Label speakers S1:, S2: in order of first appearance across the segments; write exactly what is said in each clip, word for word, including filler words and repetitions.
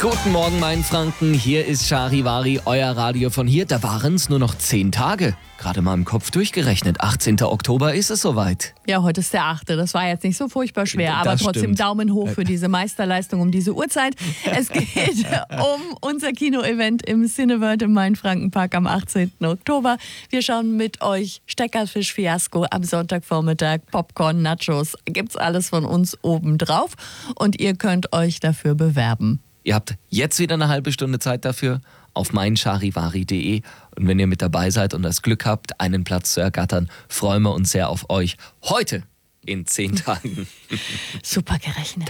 S1: Guten Morgen, mein Franken. Hier ist Charivari, euer Radio von hier. Da waren es nur noch zehn Tage. Gerade mal im Kopf durchgerechnet. achtzehnter Oktober ist es soweit.
S2: Ja, heute ist der achte. Das war jetzt nicht so furchtbar schwer,
S1: Das
S2: aber trotzdem
S1: stimmt.
S2: Daumen hoch für diese Meisterleistung um diese Uhrzeit. Es geht um unser Kino-Event im Cineworld im Main-Franken-Park am achtzehnten Oktober. Wir schauen mit euch Steckerfisch-Fiasko am Sonntagvormittag, Popcorn, Nachos. Gibt's alles von uns oben drauf und ihr könnt euch dafür bewerben.
S1: Ihr habt jetzt wieder eine halbe Stunde Zeit dafür auf mein charivari punkt de. Und wenn ihr mit dabei seid und das Glück habt, einen Platz zu ergattern, freuen wir uns sehr auf euch. Heute in zehn Tagen.
S2: Super gerechnet.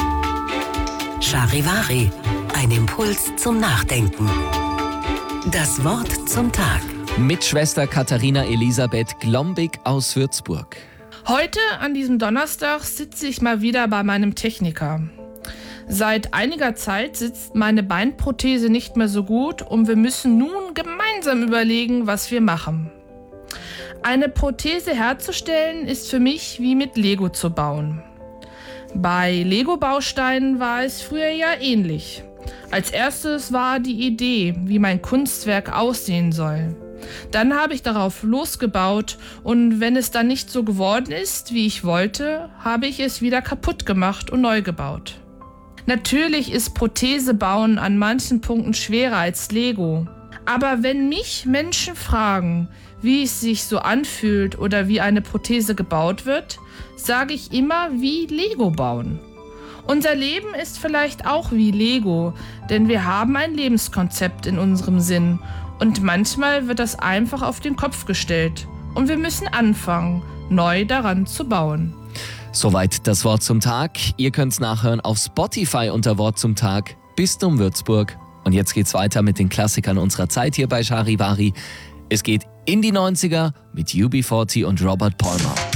S3: Charivari, ein Impuls zum Nachdenken. Das Wort zum Tag.
S1: Mit Schwester Katharina Elisabeth Glombig aus Würzburg.
S4: Heute, an diesem Donnerstag, sitze ich mal wieder bei meinem Techniker. Seit einiger Zeit sitzt meine Beinprothese nicht mehr so gut und wir müssen nun gemeinsam überlegen, was wir machen. Eine Prothese herzustellen ist für mich wie mit Lego zu bauen. Bei Lego-Bausteinen war es früher ja ähnlich. Als erstes war die Idee, wie mein Kunstwerk aussehen soll. Dann habe ich darauf losgebaut und wenn es dann nicht so geworden ist, wie ich wollte, habe ich es wieder kaputt gemacht und neu gebaut. Natürlich ist Prothesebauen an manchen Punkten schwerer als Lego. Aber wenn mich Menschen fragen, wie es sich so anfühlt oder wie eine Prothese gebaut wird, sage ich immer wie Lego bauen. Unser Leben ist vielleicht auch wie Lego, denn wir haben ein Lebenskonzept in unserem Sinn und manchmal wird das einfach auf den Kopf gestellt und wir müssen anfangen, neu daran zu bauen.
S1: Soweit das Wort zum Tag. Ihr könnt's nachhören auf Spotify unter Wort zum Tag. Bistum Würzburg. Und jetzt geht's weiter mit den Klassikern unserer Zeit hier bei Charivari. Es geht in die neunziger mit U B vierzig und Robert Palmer.